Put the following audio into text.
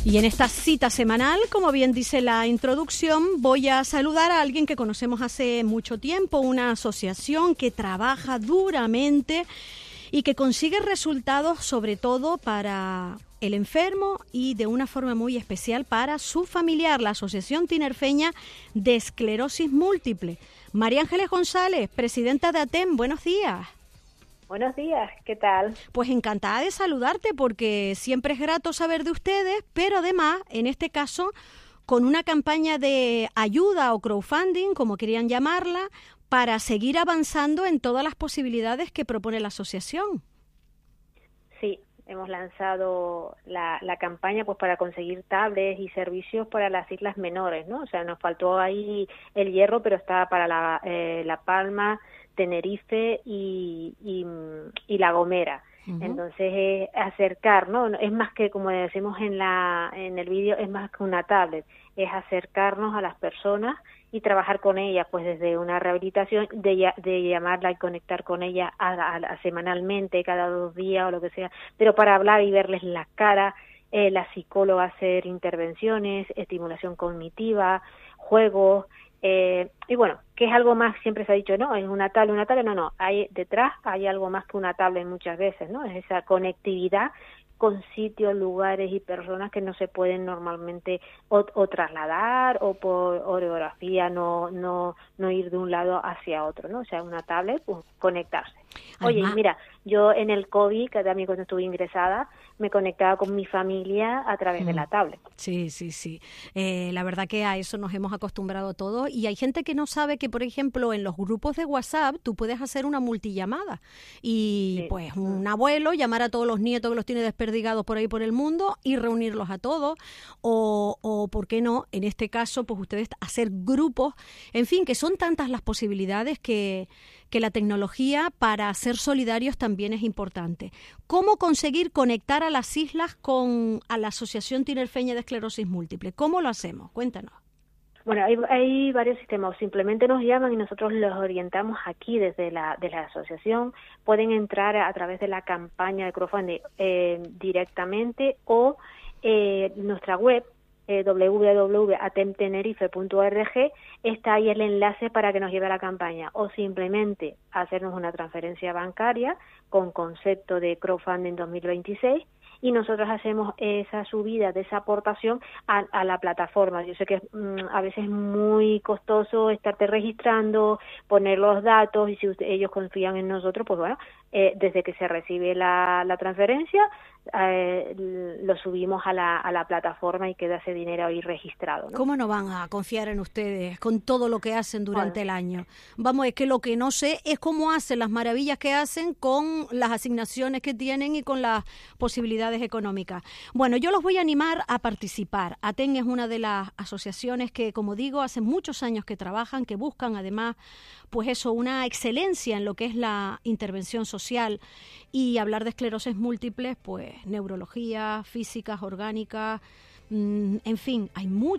Y en esta cita semanal, como bien dice la introducción, voy a saludar a alguien que conocemos hace mucho tiempo, una asociación que trabaja duramente y que consigue resultados sobre todo para el enfermo y de una forma muy especial para su familiar, la Asociación Tinerfeña de Esclerosis Múltiple. María Ángeles González, presidenta de ATEM, buenos días. Buenos días, ¿qué tal? Pues encantada de saludarte porque siempre es grato saber de ustedes, pero además, en este caso, con una campaña de ayuda o crowdfunding, como querían llamarla, para seguir avanzando en todas las posibilidades que propone la asociación. Sí, hemos lanzado la campaña pues para conseguir tablets y servicios para las islas menores, ¿no? O sea, nos faltó ahí el Hierro, pero está para La Palma, Tenerife y La Gomera. Uh-huh. Entonces acercar, ¿no? Es más que, como decimos en el vídeo, es más que una tablet, es acercarnos a las personas y trabajar con ellas, pues desde una rehabilitación, de llamarla y conectar con ellas semanalmente, cada 2 días o lo que sea, pero para hablar y verles la cara, la psicóloga hacer intervenciones, estimulación cognitiva, juegos, y bueno, que es algo más, siempre se ha dicho, no, es una tablet, no, detrás hay algo más que una tablet muchas veces, ¿no? Es esa conectividad con sitios, lugares y personas que no se pueden normalmente o trasladar o por orografía no ir de un lado hacia otro, ¿no? O sea, una tablet, pues conectarse. Oye, mira, yo en el COVID, que también cuando estuve ingresada, me conectaba con mi familia a través de la tablet. Sí. La verdad que a eso nos hemos acostumbrado todos y hay gente que no sabe que, por ejemplo, en los grupos de WhatsApp tú puedes hacer una multillamada y pues un abuelo llamar a todos los nietos que los tiene desperdigados por ahí por el mundo y reunirlos a todos o ¿por qué no? En este caso, pues ustedes hacer grupos, en fin, que son tantas las posibilidades que la tecnología para ser solidarios también es importante. ¿Cómo conseguir conectar a las islas a la Asociación Tinerfeña de Esclerosis Múltiple? ¿Cómo lo hacemos? Cuéntanos. Bueno, hay varios sistemas. Simplemente nos llaman y nosotros los orientamos aquí desde la asociación. Pueden entrar a través de la campaña de crowdfunding directamente o nuestra web, www.atemtenerife.org, está ahí el enlace para que nos lleve a la campaña, o simplemente hacernos una transferencia bancaria con concepto de crowdfunding 2026 y nosotros hacemos esa subida de esa aportación a la plataforma. Yo sé que a veces es muy costoso estarte registrando, poner los datos, y si ellos confían en nosotros, pues bueno, desde que se recibe la transferencia, lo subimos a la plataforma y queda ese dinero ahí registrado, ¿no? ¿Cómo no van a confiar en ustedes con todo lo que hacen durante el año? Vamos, es que lo que no sé es cómo hacen las maravillas que hacen con las asignaciones que tienen y con las posibilidades económicas. Bueno, yo los voy a animar a participar. ATEN es una de las asociaciones que, como digo, hace muchos años que trabajan, que buscan además, pues eso, una excelencia en lo que es la intervención social y hablar de esclerosis múltiples, pues neurología, físicas, orgánicas, en fin, hay